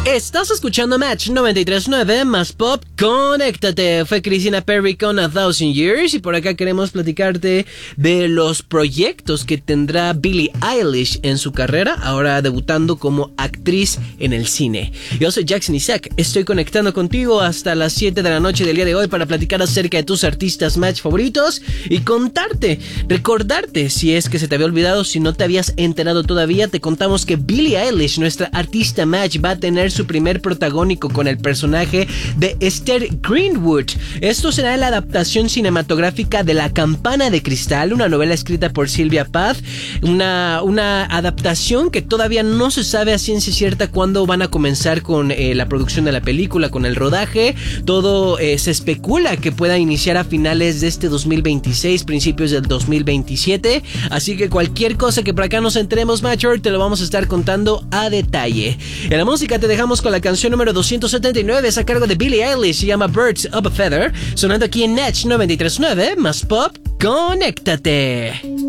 Estás escuchando Match 93.9 más Pop, conéctate. Fue Christina Perri con A Thousand Years y por acá queremos platicarte de los proyectos que tendrá Billie Eilish en su carrera, ahora debutando como actriz en el cine. Yo soy Jackson Isaac, estoy conectando contigo hasta las 7 de la noche del día de hoy para platicar acerca de tus artistas Match favoritos y recordarte si es que se te había olvidado, si no te habías enterado todavía, te contamos que Billie Eilish, nuestra artista Match, va a tener su primer protagónico con el personaje de Esther Greenwood. Esto será la adaptación cinematográfica de La Campana de Cristal, una novela escrita por Sylvia Plath, una adaptación que todavía no se sabe a ciencia cierta cuándo van a comenzar con la producción de la película, con el rodaje. Todo se especula que pueda iniciar a finales de este 2026, principios del 2027, así que cualquier cosa que por acá nos enteremos, Matcher, te lo vamos a estar contando a detalle. En la música te dejamos con la canción número 279, es a cargo de Billie Eilish, se llama Birds of a Feather, sonando aquí en Match 93.9 más Pop, conéctate.